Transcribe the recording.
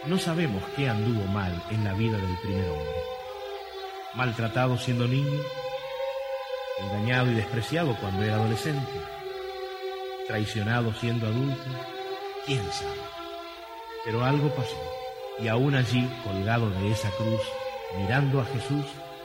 No sabemos qué anduvo mal en la vida del primer hombre. Maltratado siendo niño, engañado y despreciado cuando era adolescente, traicionado siendo adulto, quién sabe. Pero algo pasó, y aún allí, colgado de esa cruz, mirando a Jesús,